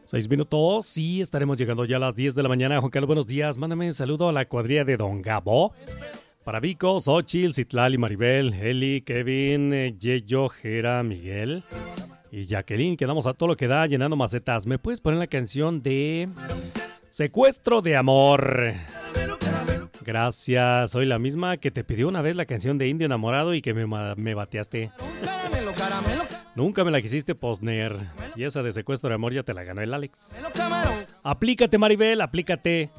6 minutos, sí, estaremos llegando ya a las 10 de la mañana. Juan Carlos, buenos días. Mándame un saludo a la cuadrilla de Don Gabo. Para Vico, Xochitl, Citlali, Maribel, Eli, Kevin, Yeyo, Jera, Miguel y Jacqueline. Quedamos a todo lo que da llenando macetas. ¿Me puedes poner la canción de Secuestro de Amor? Gracias, soy la misma que te pidió una vez la canción de Indio Enamorado y que me bateaste. Nunca me la quisiste posner. Y esa de Secuestro de Amor ya te la ganó el Alex. Aplícate, Maribel, aplícate.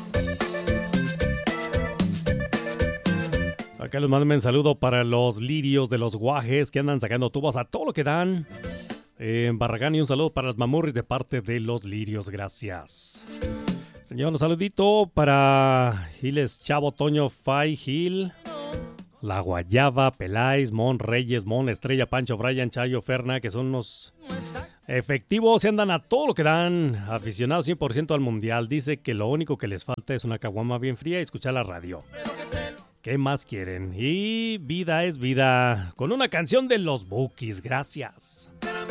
Acá les mando un saludo para los lirios de los guajes que andan sacando tubos a todo lo que dan. En Barragán, y un saludo para las mamurris de parte de los lirios. Gracias. Señor, un saludito para Giles Chavo, Toño, Fay, Gil, La Guayaba, Peláez, Mon, Reyes, Mon, Estrella, Pancho, Brian, Chayo, Ferna, que son unos efectivos y andan a todo lo que dan, aficionados 100% al mundial. Dice que lo único que les falta es una caguama bien fría y escuchar la radio. ¿Qué más quieren? Y vida es vida, con una canción de los Bukis. Gracias.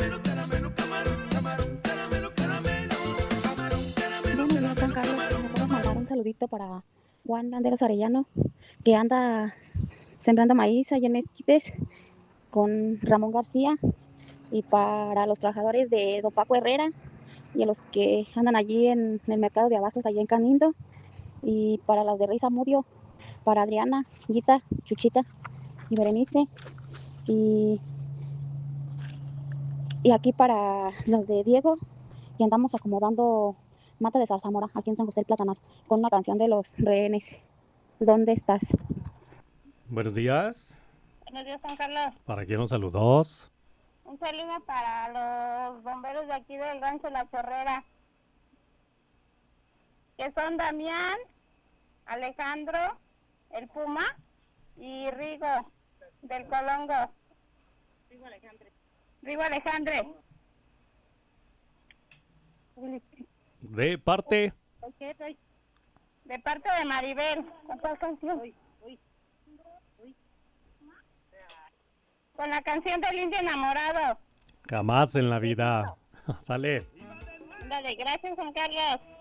Juan Carlos, ¿me puedes mandar un saludito para Juan Landeros Arellano, que anda sembrando maíz allá en Mezquites con Ramón García, y para los trabajadores de Don Paco Herrera y a los que andan allí en el mercado de abastos allá en Canindo, y para las de Rey Zamudio, para Adriana, Guita, Chuchita y Berenice, y aquí para los de Diego, y andamos acomodando mata de zarzamora aquí en San José del Platanal con una canción de los rehenes. ¿Dónde estás? Buenos días. Buenos días, Juan Carlos. ¿Para quién los saludos? Un saludo para los bomberos de aquí del rancho La Chorrera, que son Damián, Alejandro, el Puma y Rigo del Colongo. Rigo Alejandre. De parte. De parte de Maribel. ¿Cuál canción? Con la canción del Indio Enamorado. Jamás en la vida. Sale. Dale, gracias, Juan Carlos.